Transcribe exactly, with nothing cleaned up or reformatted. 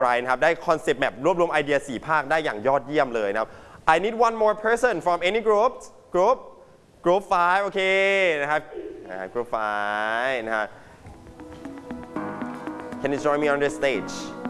ไรนะครับได้คอนเซปต์แมปรวบรวมไอเดียสี่ภาคได้อย่างยอดเยี่ยมเลยนะครับ I need one more person from any group group group five โอเคนะครับ group five นะฮะ Can you join me on the stage